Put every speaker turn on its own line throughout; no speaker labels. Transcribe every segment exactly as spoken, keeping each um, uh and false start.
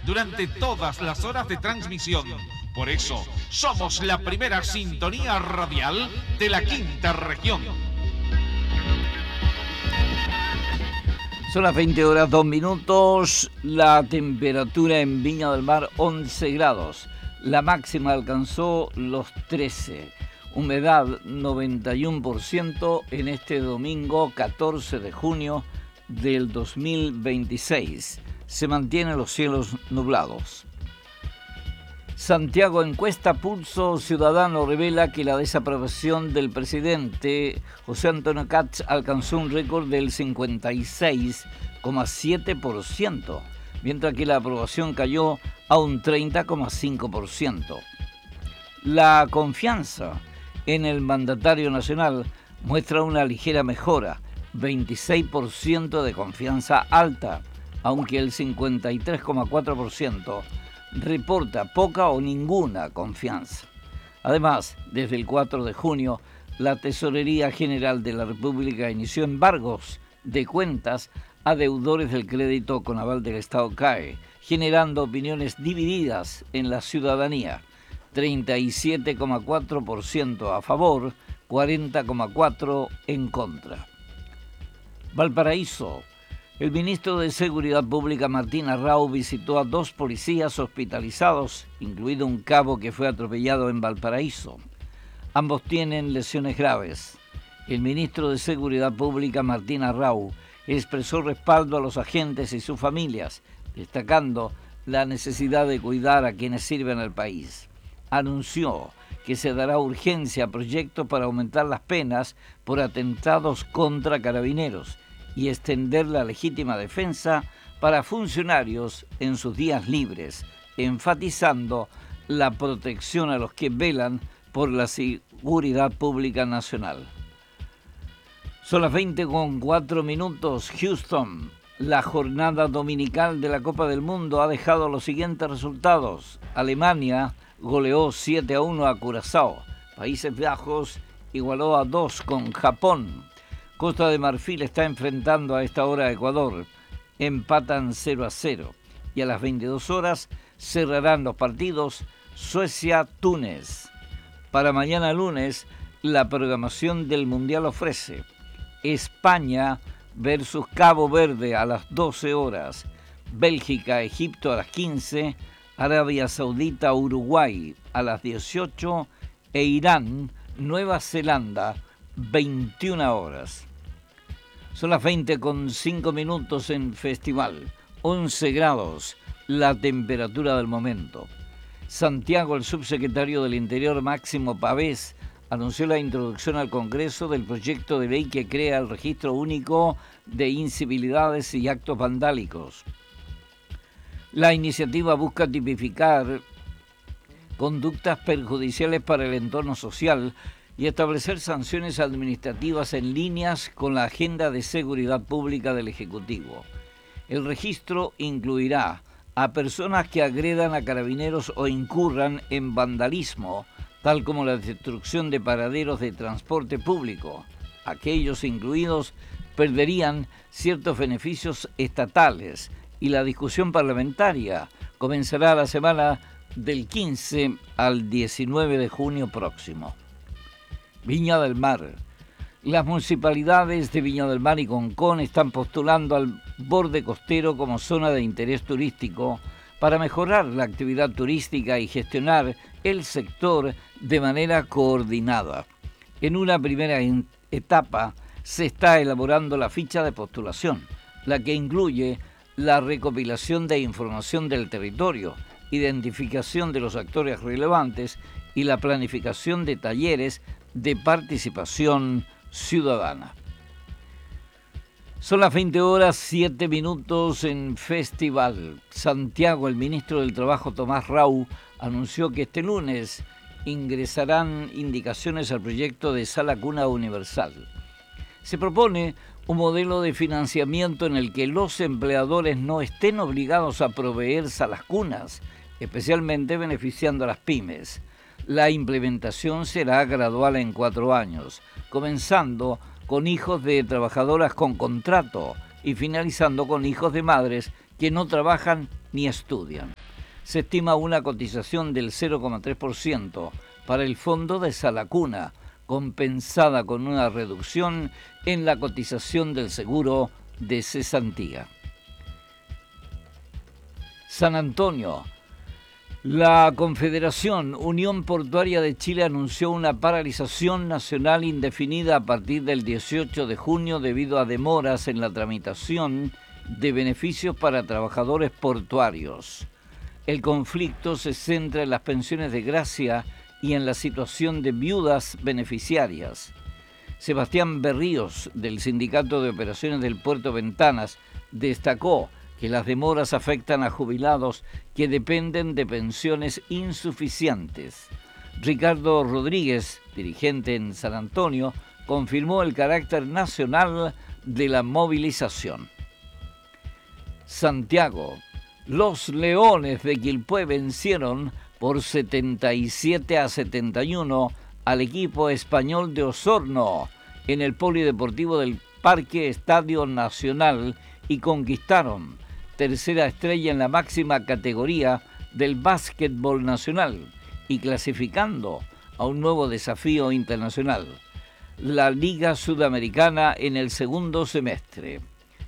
durante todas las horas de transmisión. Por eso, somos la primera sintonía radial de la quinta región.
Son las veinte horas dos minutos, la temperatura en Viña del Mar once grados, la máxima alcanzó los trece, humedad noventa y uno por ciento en este domingo catorce de junio del dos mil veintiséis. Se mantienen los cielos nublados. Santiago Encuesta Pulso Ciudadano revela que la desaprobación del presidente José Antonio Kast alcanzó un récord del cincuenta y seis coma siete por ciento, mientras que la aprobación cayó a un treinta coma cinco por ciento. La confianza en el mandatario nacional muestra una ligera mejora, veintiséis por ciento de confianza alta, aunque el cincuenta y tres coma cuatro por ciento reporta poca o ninguna confianza. Además, desde el cuatro de junio, la Tesorería General de la República inició embargos de cuentas a deudores del crédito con aval del Estado C A E, generando opiniones divididas en la ciudadanía. treinta y siete coma cuatro por ciento a favor, cuarenta coma cuatro por ciento en contra. Valparaíso. El ministro de Seguridad Pública, Martín Arrau, visitó a dos policías hospitalizados, incluido un cabo que fue atropellado en Valparaíso. Ambos tienen lesiones graves. El ministro de Seguridad Pública, Martín Arrau, expresó respaldo a los agentes y sus familias, destacando la necesidad de cuidar a quienes sirven al país. Anunció que se dará urgencia a proyectos para aumentar las penas por atentados contra carabineros y extender la legítima defensa para funcionarios en sus días libres, enfatizando la protección a los que velan por la seguridad pública nacional. Son las veinte con cuatro minutos. Houston. La jornada dominical de la Copa del Mundo ha dejado los siguientes resultados. Alemania goleó siete a uno a Curazao. Países Bajos igualó a dos con Japón. Costa de Marfil está enfrentando a esta hora a Ecuador. Empatan cero a cero. Y a las veintidós horas cerrarán los partidos Suecia-Túnez. Para mañana lunes, la programación del Mundial ofrece España versus Cabo Verde a las doce horas, Bélgica-Egipto a las quince, Arabia Saudita-Uruguay a las dieciocho e Irán-Nueva Zelanda veintiuna horas. Son las veinte con cinco minutos en Festival, once grados, la temperatura del momento. Santiago, el subsecretario del Interior Máximo Pavés, anunció la introducción al Congreso del proyecto de ley que crea el registro único de incivilidades y actos vandálicos. La iniciativa busca tipificar conductas perjudiciales para el entorno social y establecer sanciones administrativas en líneas con la agenda de seguridad pública del Ejecutivo. El registro incluirá a personas que agredan a carabineros o incurran en vandalismo, tal como la destrucción de paraderos de transporte público. Aquellos incluidos perderían ciertos beneficios estatales y la discusión parlamentaria comenzará la semana del quince al diecinueve de junio próximo. Viña del Mar. Las municipalidades de Viña del Mar y Concón están postulando al borde costero como zona de interés turístico para mejorar la actividad turística y gestionar el sector de manera coordinada. En una primera etapa se está elaborando la ficha de postulación, la que incluye la recopilación de información del territorio, identificación de los actores relevantes y la planificación de talleres de participación ciudadana. Son las veinte horas, siete minutos en Festival. Santiago, el ministro del Trabajo, Tomás Rau, anunció que este lunes ingresarán indicaciones al proyecto de Sala Cuna Universal. Se propone un modelo de financiamiento en el que los empleadores no estén obligados a proveer salas cunas, especialmente beneficiando a las pymes. La implementación será gradual en cuatro años, comenzando con hijos de trabajadoras con contrato y finalizando con hijos de madres que no trabajan ni estudian. Se estima una cotización del cero coma tres por ciento para el fondo de Salacuna, compensada con una reducción en la cotización del seguro de cesantía. San Antonio. La Confederación Unión Portuaria de Chile anunció una paralización nacional indefinida a partir del dieciocho de junio debido a demoras en la tramitación de beneficios para trabajadores portuarios. El conflicto se centra en las pensiones de gracia y en la situación de viudas beneficiarias. Sebastián Berríos, del Sindicato de Operaciones del Puerto Ventanas, destacó que las demoras afectan a jubilados que dependen de pensiones insuficientes. Ricardo Rodríguez, dirigente en San Antonio, confirmó el carácter nacional de la movilización. Santiago. Los Leones de Quilpué vencieron por setenta y siete a setenta y uno al equipo español de Osorno en el Polideportivo del Parque Estadio Nacional y conquistaron tercera estrella en la máxima categoría del básquetbol nacional y clasificando a un nuevo desafío internacional, la Liga Sudamericana en el segundo semestre.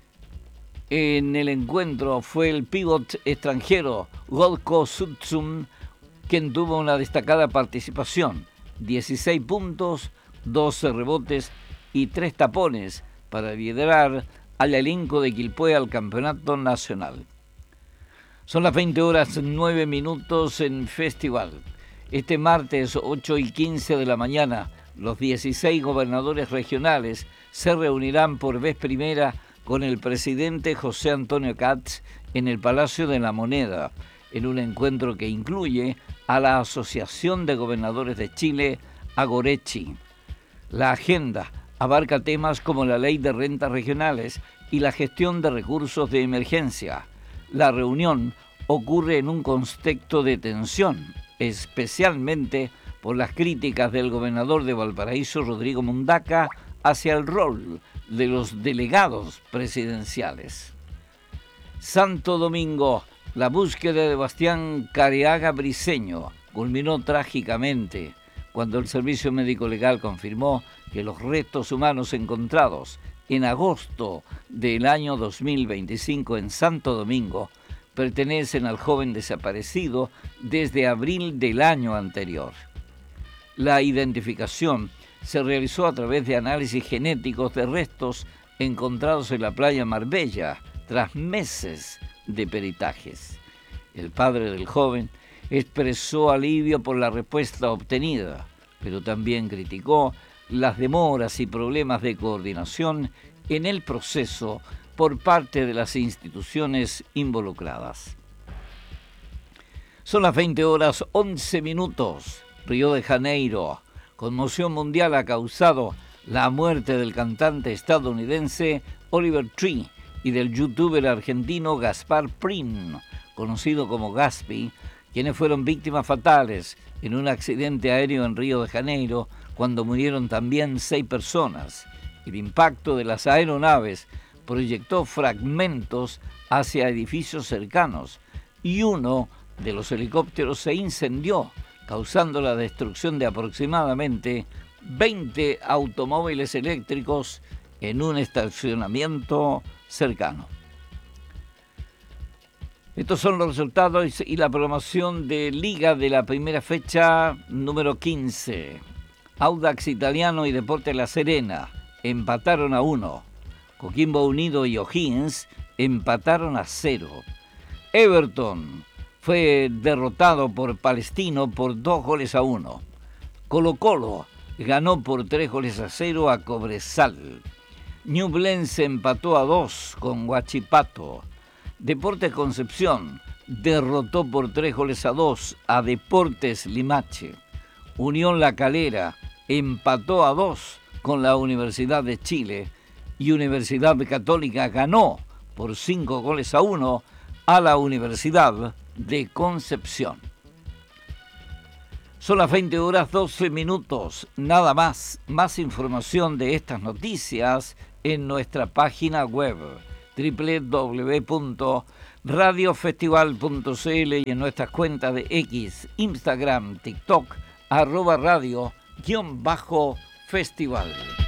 En el encuentro fue el pívot extranjero Golko Sutsum quien tuvo una destacada participación, dieciséis puntos, doce rebotes y tres tapones para liderar al elenco de Quilpué al campeonato nacional. Son las veinte horas nueve minutos en Festival. Este martes ocho y quince de la mañana, los dieciséis gobernadores regionales se reunirán por vez primera con el presidente José Antonio Katz en el Palacio de la Moneda, en un encuentro que incluye a la Asociación de Gobernadores de Chile, Agorechi. La agenda abarca temas como la ley de rentas regionales y la gestión de recursos de emergencia. La reunión ocurre en un contexto de tensión, especialmente por las críticas del gobernador de Valparaíso, Rodrigo Mundaca, hacia el rol de los delegados presidenciales. Santo Domingo. La búsqueda de Bastián Careaga Briceño culminó trágicamente cuando el Servicio Médico Legal confirmó que los restos humanos encontrados en agosto del año dos mil veinticinco en Santo Domingo pertenecen al joven desaparecido desde abril del año anterior. La identificación se realizó a través de análisis genéticos de restos encontrados en la playa Marbella tras meses de peritajes. El padre del joven expresó alivio por la respuesta obtenida, pero también criticó las demoras y problemas de coordinación en el proceso por parte de las instituciones involucradas. Son las veinte horas once minutos. Río de Janeiro. Conmoción mundial ha causado la muerte del cantante estadounidense Oliver Tree y del youtuber argentino Gaspar Prim, conocido como Gaspi, quienes fueron víctimas fatales en un accidente aéreo en Río de Janeiro, cuando murieron también seis personas. El impacto de las aeronaves proyectó fragmentos hacia edificios cercanos y uno de los helicópteros se incendió, causando la destrucción de aproximadamente veinte automóviles eléctricos en un estacionamiento cercano. Estos son los resultados y la programación de Liga de la primera fecha número quince. Audax Italiano y Deportes La Serena empataron a uno. Coquimbo Unido y O'Higgins empataron a cero. Everton fue derrotado por Palestino por dos goles a uno. Colo Colo ganó por tres goles a cero a Cobresal. Ñublense empató a dos con Huachipato. Deportes Concepción derrotó por tres goles a dos a Deportes Limache. Unión La Calera empató a dos con la Universidad de Chile y Universidad Católica ganó por cinco goles a uno a la Universidad de Concepción. Son las veinte horas doce minutos, nada más. Más información de estas noticias en nuestra página web doble u doble u doble u punto radiofestival punto c l y en nuestras cuentas de X, Instagram, TikTok, arroba radio guión bajo festival.